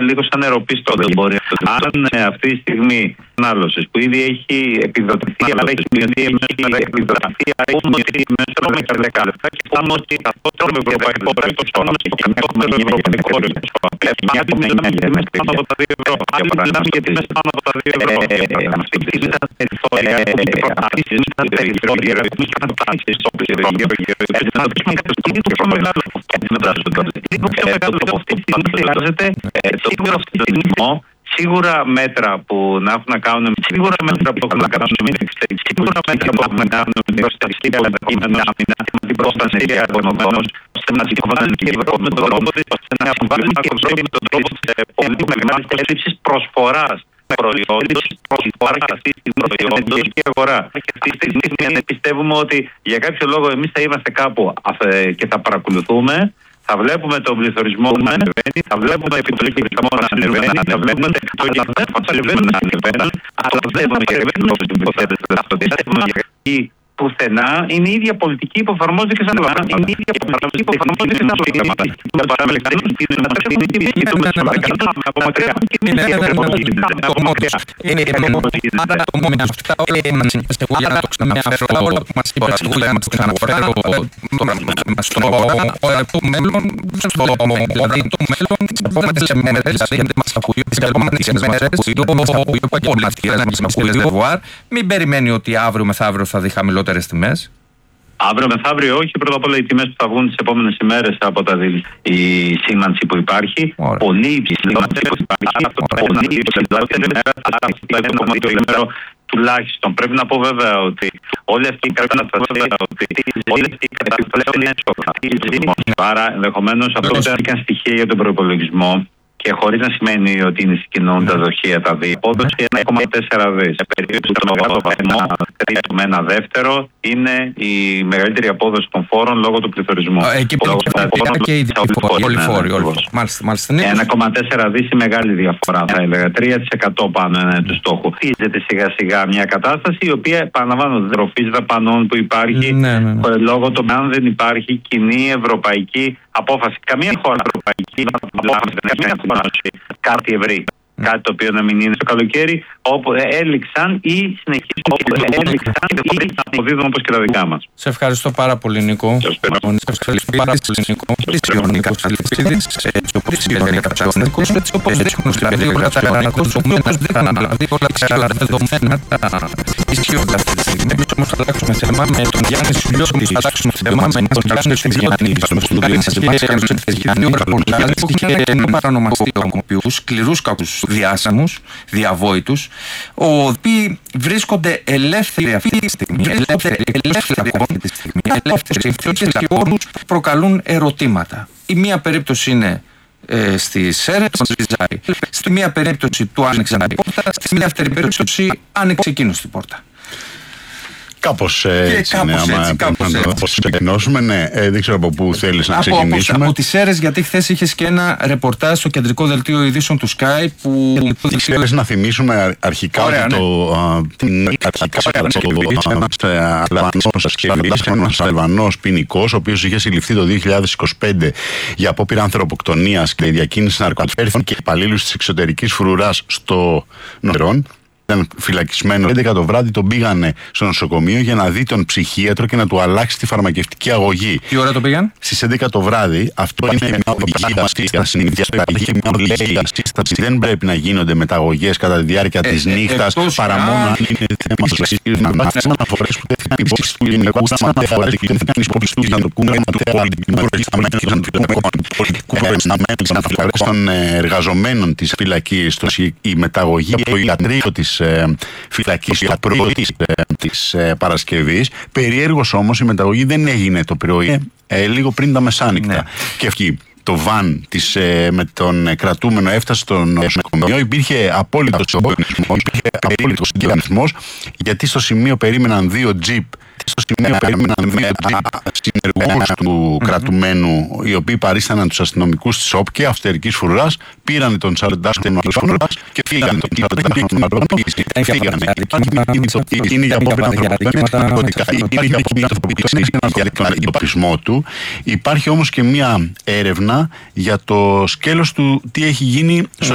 λίγο σαν νεροπίστο. Αν αυτή τη στιγμή ανάλωση που ήδη έχει επιδοτηθεί, αλλά έχει μειωθεί επιδοτηθεί, πούμε ότι μέσα μέχρι 10 λεπτά και πούμε ότι αυτό το ευρωπαϊκό πρέτος το ευρωπαϊκό πρέτος γιατί μιλάμε για μέσα πάνω από τα 2 ευρώ. Αν μιλάμε για μέσα πάνω από τα 2 ευρώ. Αυτή τη στιγμή τα περιθώρια έχουν προτάσεις, τα περιθώρια έχουν προτάσεις στο περιθώριο. Έτσι να δείξουμε κάτι στο πιο μεγάλο σίγουρα μέτρα που να έχουν να κάνουν σίγουρα μέτρα που έχουν να κάνουν με την προστασία την προστασία επομένως ώστε να συμβάλλουν και η Ευρώπη με τον τρόπο της πολύ μεγάλης έλλειψης προσφοράς προϊόντος, προσφοράς στην προϊόντος και αγορά. Αυτή τη στιγμή πιστεύουμε ότι για κάποιο λόγο εμείς θα είμαστε κάπου και θα παρακολουθούμε. Θα βλέπουμε τον πληθωρισμό να ανεβαίνει, θα βλέπουμε την επιτροπή και να ανεβαίνει, θα βλέπουμε το γεγονό να ανεβαίνει, αλλά δεν θα ανεβαίνει πουθενά. Είναι η ίδια πολιτική που εφαρμόζεται και σαν Ελλάδα. Είναι η ίδια πολιτική που εφαρμόζεται και σαν Ελλάδα. Μην περιμένει ότι αύριο μεθαύριο θα δει χαμηλότερες τιμές. Αύριο μεθαύριο όχι. Πρώτα απ' όλα οι τιμές που θα βγουν τις επόμενες ημέρες από η σήμανση που υπάρχει. Πολύ υψηλή τουλάχιστον. Πρέπει να πω βέβαια ότι όλη αυτή η κατάσταση είναι σοκ. Άρα ενδεχομένως αυτό δεν ήταν στοιχεία για τον προϋπολογισμό. Και χωρίς να σημαίνει ότι είναι συγκοινωνούν τα δοχεία τα δύο. Απόδοση 1,4 δις. Με ένα δεύτερο είναι η μεγαλύτερη απόδοση των φόρων λόγω του πληθωρισμού. Εκεί που και οι φόροι. 1,4 δις η μεγάλη διαφορά, θα έλεγα. 3% πάνω είναι του στόχου. Φύζεται σιγά σιγά μια κατάσταση η οποία, επαναλαμβάνω, ροφής δαπανών που υπάρχει λόγω του αν δεν υπάρχει κοινή ευρωπαϊκή απόφαση. Καμία χώρα ευρωπαϊκή δεν έχει κάτι ευρύ. Κάτι το οποίο να μην είναι στο καλοκαίρι, όπου έληξαν ή συνεχίζουν να αποδίδουν όπως και τα δικά μας. Σε ευχαριστώ πάρα πολύ, Νίκο. Σε ευχαριστώ πάρα πολύ, Νίκο. Έτσι όπως δείχνουν στην περίοδο τα ανακοσμούμενος δείχνουν όλα τα άλλα δεδομένα ισχύονται αυτή τη στιγμή. Εμείς όμως θα αλλάξουμε θέμα με τον Γιάννη Σουλιώτη, θα αλλάξουμε θέμα με τον Γιάννη Σουλιώτη, που είχε ένα παρανομαστεί κακοποιούς, σκληρούς κακούς διάσαμους, διαβόητους, οι οποίοι βρίσκονται ελεύθεροι αυτή τη στιγμή, ελεύθεροι και όρους προκαλούν ερωτήματα. Η μία περίπτωση είναι στη ΣΕΡΕ, τον Ριζάρη. Στη μία περίπτωση του άνοιξε την πόρτα, στη δεύτερη περίπτωση άνοιξε εκείνος την πόρτα. Κάπως έτσι, πώς ξεκινήσουμε, ναι, δεν ξέρω από πού θέλεις να ξεκινήσουμε. Από τις ΣΕΡΕΣ, γιατί χθες είχες και ένα ρεπορτάζ στο κεντρικό δελτίο ειδήσεων του Sky που... Θέλεις να θυμίσουμε αρχικά ένας Αλβανός ποινικός, ο οποίος είχε συλληφθεί το 2025 για απόπειρα ανθρωποκτονίας και διακίνηση ναρκωτικών και υπαλλήλους της εξωτερικής φρουράς στο Νερόν. Ήταν φυλακισμένο. 11 το βράδυ τον πήγανε στο νοσοκομείο για να δει τον ψυχίατρο και να του αλλάξει τη φαρμακευτική αγωγή. Τι ώρα το πήγαν? Στις 11 το βράδυ. Αυτό είναι μια οδηγία σύσταση. Δεν πρέπει να γίνονται μεταγωγές κατά τη διάρκεια της νύχτας παρά μόνο αν είναι θέμα της αναφορές που τέθηκαν υπόψη του ελληνικού αναφορές και τέθηκαν υπόψη του ελληνικού αναφορές των εργαζομένων της φυλακής. Η μεταγωγή και ο ιατρείο της φυλακής το πρωί της Παρασκευής. Περιέργως όμως η μεταγωγή δεν έγινε το πρωί, λίγο πριν τα μεσάνυχτα. Ναι. Και εκεί το βαν με τον κρατούμενο έφτασε στο νοσοκομείο. Υπήρχε απόλυτος συγκινησμός, γιατί στο σημείο περίμεναν 2 τζιπ. Στο σημείο περίμεναν 2 συνεργούς του κρατουμένου, οι οποίοι παρίσταναν τους αστυνομικούς της ΟΠ και αυτερικής φρουράς, πήραν τον 40χρονο της φρουράς και φύγανε. Είναι για απόπειρα ανθρωπιστική του. Υπάρχει όμως και μία έρευνα για το σκέλος του τι έχει γίνει στο